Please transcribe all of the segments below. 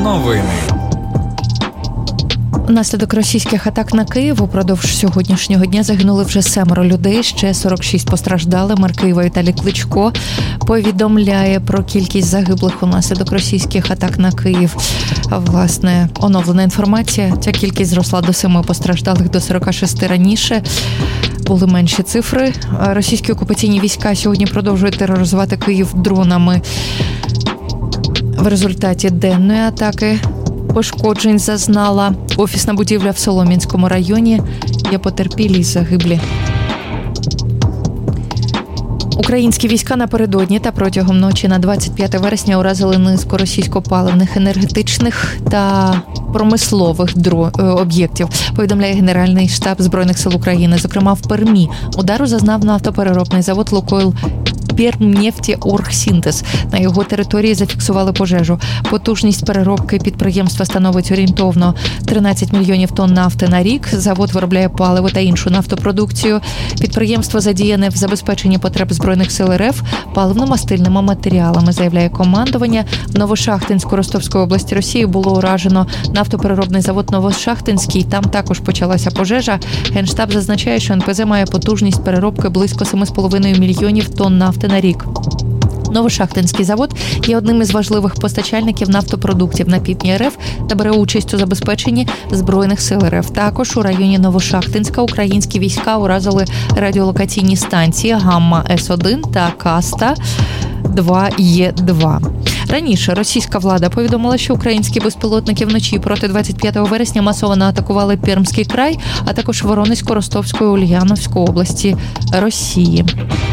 Новини. Внаслідок російських атак на Київ упродовж сьогоднішнього дня загинули вже 7 людей, ще 46 постраждали. Мер Києва Віталій Кличко повідомляє про кількість загиблих унаслідок російських атак на Київ. Власне, оновлена інформація. Ця кількість зросла до 7 постраждалих, до 46 раніше. Були менші цифри. Російські окупаційні війська сьогодні продовжують тероризувати Київ дронами. В результаті денної атаки пошкоджень зазнала офісна будівля в Солом'янському районі. Є потерпілі й загиблі. Українські війська напередодні та протягом ночі на 25 вересня уразили низку російсько-паливних, енергетичних та промислових об'єктів, повідомляє Генеральний штаб Збройних сил України. Зокрема, в Пермі удару зазнав нафтопереробний завод «Лукойл Пермнефтеоргсинтез». На його території зафіксували пожежу. Потужність переробки підприємства становить орієнтовно 13 мільйонів тонн нафти на рік. Завод виробляє паливо та іншу нафтопродукцію. Підприємство задіяне в забезпеченні потреб Збройних сил РФ паливно-мастильними матеріалами, заявляє командування. В Новошахтинську Ростовської області Росії було уражено нафтопереробний завод «Новошахтинський». Там також почалася пожежа. Генштаб зазначає, що НПЗ має потужність переробки близько 7,5 мільйонів тонн нафти на рік. Новошахтинський завод є одним із важливих постачальників нафтопродуктів на півдні РФ та бере участь у забезпеченні Збройних сил РФ. Також у районі Новошахтинська українські війська уразили радіолокаційні станції Гамма-С1 та Каста-2Е2. Раніше російська влада повідомила, що українські безпілотники вночі проти 25 вересня масово атакували Пермський край, а також Воронезьку, Ростовську і Ульяновську області Росії.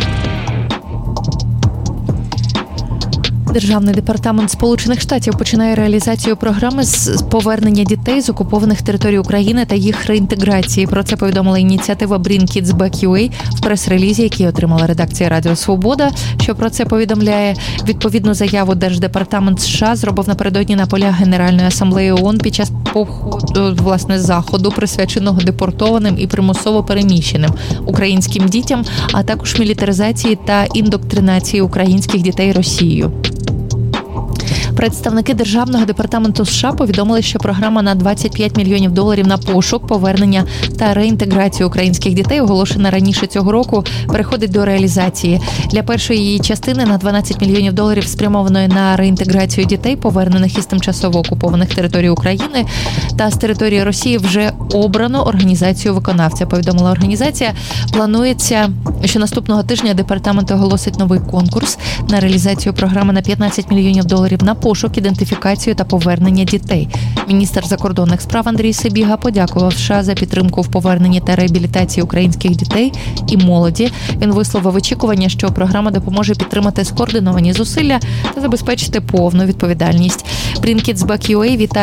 Державний департамент Сполучених Штатів починає реалізацію програми з повернення дітей з окупованих територій України та їх реінтеграції. Про це повідомила ініціатива Bring Kids Back UA в прес-релізі, який отримала редакція Радіо Свобода. Що про це повідомляє? Відповідну заяву Держдепартамент США зробив напередодні на полях Генеральної асамблеї ООН під час заходу, присвяченого депортованим і примусово переміщеним українським дітям, а також мілітаризації та індоктринації українських дітей Росією. Представники Державного департаменту США повідомили, що програма на $25 мільйонів на пошук, повернення та реінтеграцію українських дітей, оголошена раніше цього року, переходить до реалізації. Для першої її частини на $12 мільйонів спрямованої на реінтеграцію дітей, повернених із тимчасово окупованих територій України та з території Росії, вже обрано організацію виконавця. Повідомила організація. Планується, що наступного тижня департамент оголосить новий конкурс на реалізацію програми на $15 мільйонів на пошук, ідентифікацію та повернення дітей. Міністр закордонних справ Андрій Сибіга подякував США за підтримку в поверненні та реабілітації українських дітей і молоді. Він висловив очікування, що програма допоможе підтримати скоординовані зусилля та забезпечити повну відповідальність. Bring Kids Back UA вітає